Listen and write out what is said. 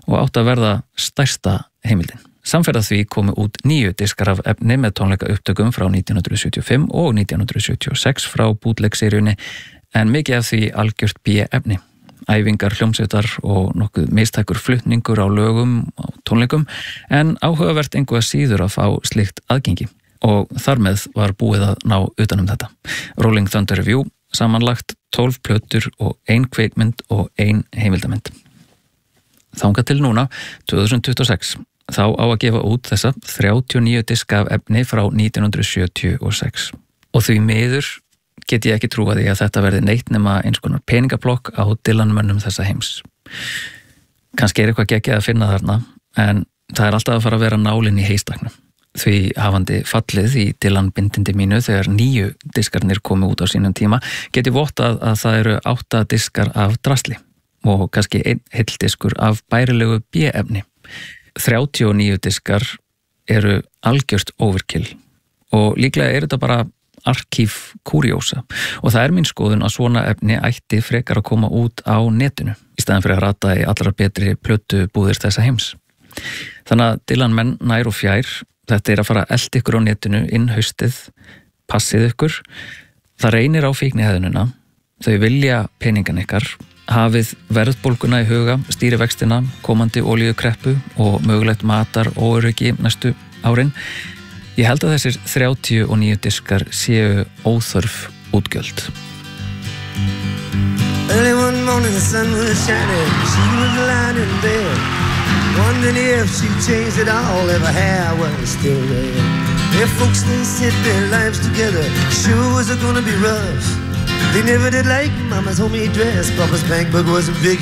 og átt að verða stærsta heimildin. Samferða því komu út 9 diskar af efni með tónleika upptökum frá 1975 og 1976 frá bootleg-seríunni, en mikið af því algjört B-efni. Æfingar, hljómsveitar og nokkuð mistækur flutningur á lögum og tónleikum, en áhugavert engu að síður að fá slíkt aðgengi. Og þar með var búið að ná utanum þetta. Rolling Thunder Review, samanlagt 12 plötur og 1 kvikmynd og 1 heimildamynd. Þangað til núna, 2026, þá á að gefa út þessa 39 diska af efni frá 1976. Og því miður get ég ekki trúa því að þetta verði neitt nema eins konar peningablokk á Dylan-mönnum þessa heims. Kannski eitthvað geggjað að finna þarna, en það alltaf að fara að vera nálinn í heistaknum. Því hafandi fallið í Dylan-bindindi mínu þegar 9 diskarnir komu út á sínum tíma, get ég vottað að það eru 8 diskar af drasli og kannski 1 heill diskur af bærilegu B-efni. 39 diskar eru algjört overkill og líklega þetta bara arkív kurjósa og það mín skoðun að svona efni ætti frekar að koma út á netinu í staðan fyrir að rata í allra betri plötubúðir þessa heims. Þannig að Dylan menn nær og fjær, þetta að fara að elta ykkur á netinu inn haustið, passið ykkur, það reynir á fíknihæðunina, þau vilja peningan ykkar, hafið verðbólguna í huga, stýrivextina, komandi olíukreppu og mögulegt matar óöryggi næstu árin. Ég held að þessir 39 diskar séu óþörf útgjöld. Early one morning the sun was shining, she was lying in bed, wondering if she'd changed it all, if her hair was still red. If folks they set their lives together, sure was it gonna be rough. They never did like Mama's homemade dress. Papa's bank book wasn't big